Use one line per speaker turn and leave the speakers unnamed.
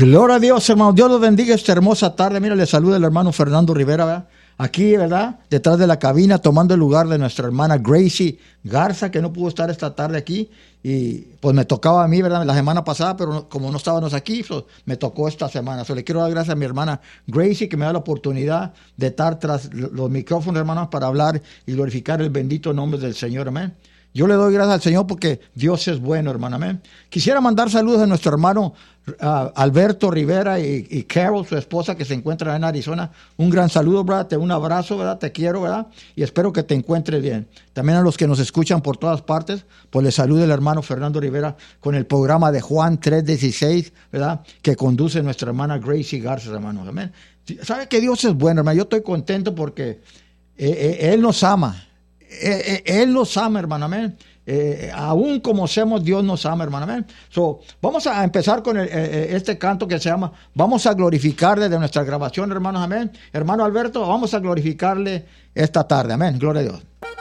Gloria a Dios, hermano. Dios los bendiga esta hermosa tarde. Mira, le saluda el hermano Fernando Rivera, ¿verdad? Aquí, ¿verdad? Detrás de la cabina, tomando el lugar de nuestra hermana Gracie Garza, que no pudo estar esta tarde aquí. Y pues me tocaba a mí, ¿verdad? La semana pasada, pero como no estábamos aquí, pues, me tocó esta semana. Le quiero dar gracias a mi hermana Gracie, que me da la oportunidad de estar tras los micrófonos, hermanos, para hablar y glorificar el bendito nombre del Señor. Amén. Yo le doy gracias al Señor porque Dios es bueno, hermano. Amén. Quisiera mandar saludos a nuestro hermano Alberto Rivera y Carol, su esposa, que se encuentra en Arizona. Un gran saludo, ¿verdad? Un abrazo, ¿verdad? Te quiero, ¿verdad? Y espero que te encuentres bien. También a los que nos escuchan por todas partes, pues les saluda el hermano Fernando Rivera con el programa de Juan 3:16, ¿verdad? Que conduce nuestra hermana Gracie Garza, hermano. Amén. ¿Sabe que Dios es bueno, hermano? Yo estoy contento porque Él nos ama. Él nos ama, hermano, amén. Aún como somos, Dios nos ama, hermano, amén. Vamos a empezar con este canto que se llama Vamos a glorificarle de nuestra grabación, hermanos, amén. Hermano Alberto, vamos a glorificarle esta tarde, amén. Gloria a Dios.